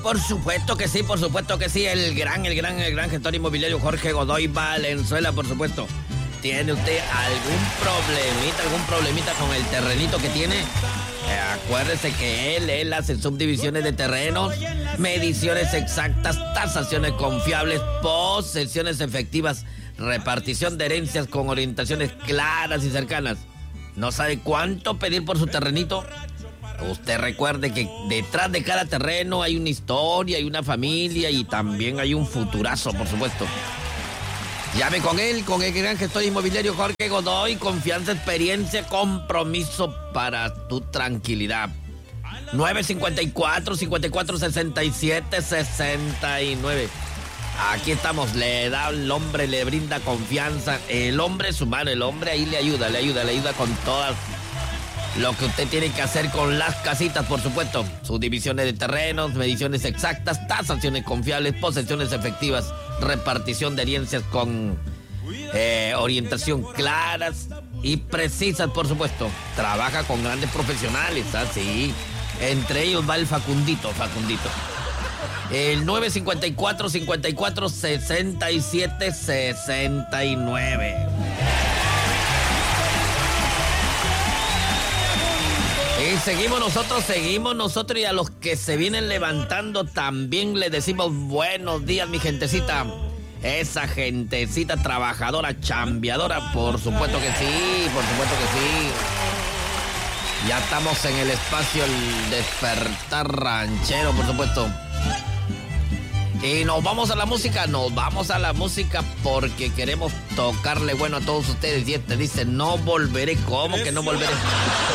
por supuesto que sí, por supuesto que sí. El gran gestor inmobiliario Jorge Godoy Valenzuela, por supuesto. ¿Tiene usted algún problemita con el terrenito que tiene? Acuérdese que él hace subdivisiones de terrenos, mediciones exactas, tasaciones confiables, posesiones efectivas, repartición de herencias con orientaciones claras y cercanas. ¿No sabe cuánto pedir por su terrenito? Usted recuerde que detrás de cada terreno hay una historia, hay una familia y también hay un futurazo, por supuesto. Llame con el gran gestor inmobiliario Jorge Godoy. Confianza, experiencia, compromiso para tu tranquilidad. 954-54-67-69. Aquí estamos, le da al hombre, le brinda confianza. El hombre es humano, el hombre ahí le ayuda con todas lo que usted tiene que hacer con las casitas, por supuesto. Subdivisiones de terrenos, mediciones exactas, tasaciones confiables, posesiones efectivas, repartición de herencias con orientación claras y precisas, por supuesto. Trabaja con grandes profesionales, así. Entre ellos va el Facundito. El 954-54-67-69. Y seguimos nosotros y a los que se vienen levantando también les decimos buenos días, mi gentecita. Esa gentecita trabajadora, chambeadora, por supuesto que sí. Ya estamos en el espacio El Despertar Ranchero, por supuesto. Y nos vamos a la música porque queremos tocarle bueno a todos ustedes. Y este dice, no volveré. ¿Cómo que no volveré?